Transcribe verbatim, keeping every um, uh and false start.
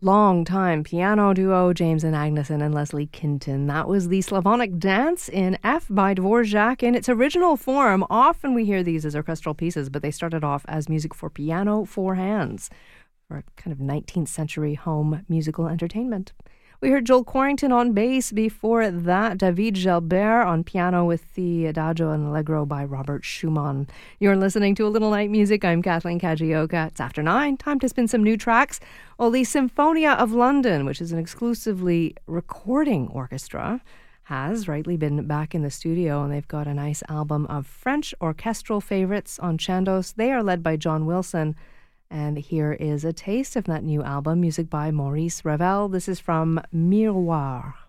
Long-time piano duo James and Agneson and Leslie Kinton. That was the Slavonic Dance in F by Dvorak in its original form. Often we hear these as orchestral pieces, but they started off as music for piano, four hands, or kind of nineteenth century home musical entertainment. We heard Joel Quarrington on bass. Before that, David Gelbert on piano with the Adagio and Allegro by Robert Schumann. You're listening to A Little Night Music. I'm Kathleen Kajioka. It's after nine. Time to spin some new tracks. Well, the Symphonia of London, which is an exclusively recording orchestra, has rightly been back in the studio, and they've got a nice album of French orchestral favorites on Chandos. They are led by John Wilson. And here is a taste of that new album, music by Maurice Ravel. This is from Miroir.